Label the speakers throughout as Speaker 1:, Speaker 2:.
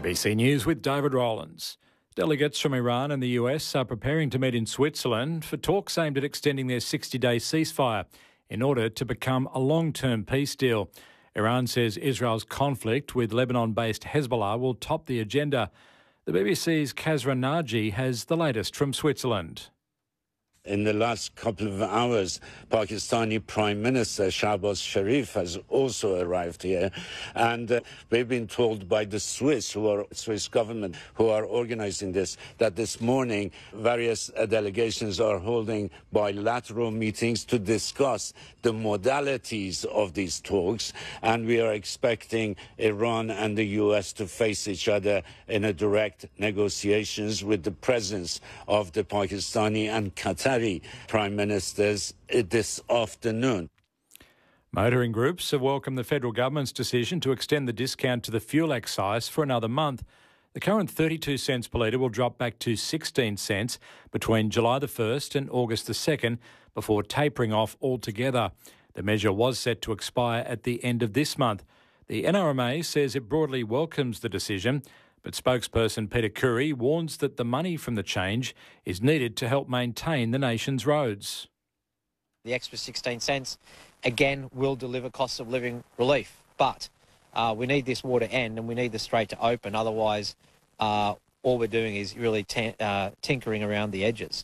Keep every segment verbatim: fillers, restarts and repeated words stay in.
Speaker 1: A B C News with David Rowlands. Delegates from Iran and the U S are preparing to meet in Switzerland for talks aimed at extending their sixty-day ceasefire in order to become a long-term peace deal. Iran says Israel's conflict with Lebanon-based Hezbollah will top the agenda. The B B C's Kazra Naji has the latest from Switzerland.
Speaker 2: In the last couple of hours, Pakistani Prime Minister Shahbaz Sharif has also arrived here, and uh, we've been told by the Swiss, who are Swiss government, who are organizing this, that this morning various uh, delegations are holding bilateral meetings to discuss the modalities of these talks, and we are expecting Iran and the U S to face each other in a direct negotiations with the presence of the Pakistani and Qatari Prime Ministers this afternoon.
Speaker 1: Motoring groups have welcomed the federal government's decision to extend the discount to the fuel excise for another month. The current thirty-two cents per litre will drop back to sixteen cents between July the first and August the second before tapering off altogether. The measure was set to expire at the end of this month. The N R M A says it broadly welcomes the decision, but spokesperson Peter Curry warns that the money from the change is needed to help maintain the nation's roads.
Speaker 3: The extra sixteen cents, again, will deliver cost of living relief, but uh, we need this war to end and we need the strait to open. Otherwise, uh, all we're doing is really t- uh, tinkering around the edges.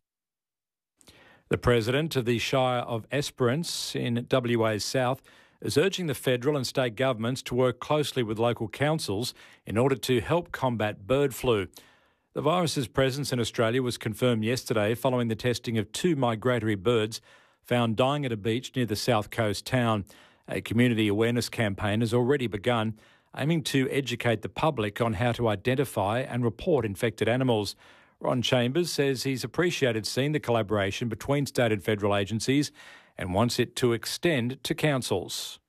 Speaker 1: The president of the Shire of Esperance in W A's south is urging the federal and state governments to work closely with local councils in order to help combat bird flu. The virus's presence in Australia was confirmed yesterday following the testing of two migratory birds found dying at a beach near the South Coast town. A community awareness campaign has already begun, aiming to educate the public on how to identify and report infected animals. Ron Chambers says he's appreciated seeing the collaboration between state and federal agencies and wants it to extend to councils.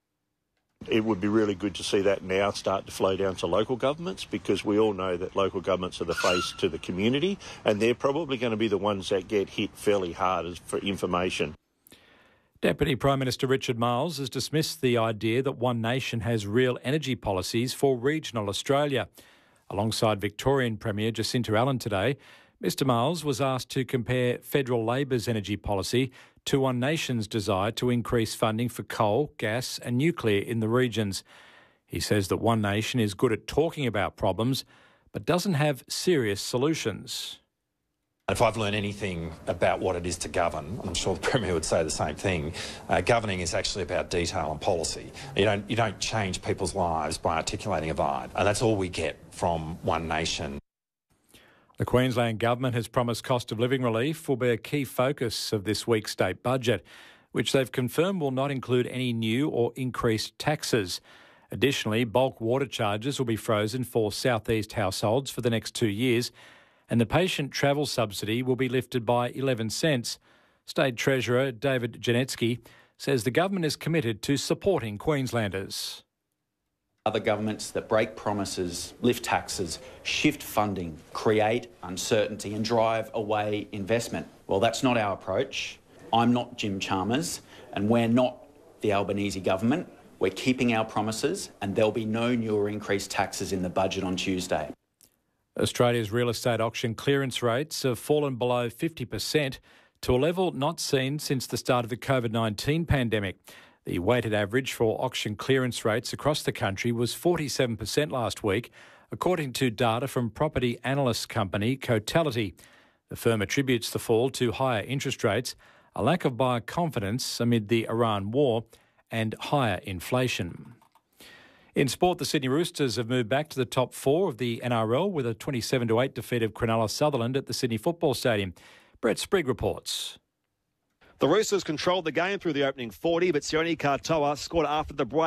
Speaker 4: It would be really good to see that now start to flow down to local governments, because we all know that local governments are the face to the community and they're probably going to be the ones that get hit fairly hard as for information.
Speaker 1: Deputy Prime Minister Richard Marles has dismissed the idea that One Nation has real energy policies for regional Australia. Alongside Victorian Premier Jacinta Allen today, Mr Marles was asked to compare Federal Labor's energy policy to One Nation's desire to increase funding for coal, gas and nuclear in the regions. He says that One Nation is good at talking about problems but doesn't have serious solutions.
Speaker 5: If I've learned anything about what it is to govern, I'm sure the Premier would say the same thing, uh, governing is actually about detail and policy. You don't, you don't change people's lives by articulating a vibe, and that's all we get from One Nation.
Speaker 1: The Queensland Government has promised cost of living relief will be a key focus of this week's state budget, which they've confirmed will not include any new or increased taxes. Additionally, bulk water charges will be frozen for South East households for the next two years, and the patient travel subsidy will be lifted by eleven cents. State Treasurer David Janetsky says the government is committed to supporting Queenslanders.
Speaker 6: Other governments that break promises, lift taxes, shift funding, create uncertainty and drive away investment. Well, that's not our approach. I'm not Jim Chalmers and we're not the Albanese government. We're keeping our promises and there'll be no new or increased taxes in the budget on Tuesday.
Speaker 1: Australia's real estate auction clearance rates have fallen below fifty percent to a level not seen since the start of the COVID nineteen pandemic. The weighted average for auction clearance rates across the country was forty-seven percent last week, according to data from property analyst company Cotality. The firm attributes the fall to higher interest rates, a lack of buyer confidence amid the Iran war, and higher inflation. In sport, the Sydney Roosters have moved back to the top four of the N R L with a twenty-seven to eight defeat of Cronulla Sutherland at the Sydney Football Stadium. Brett Sprigg reports.
Speaker 7: The Roosters controlled the game through the opening forty, but Sione Katoa scored after the break.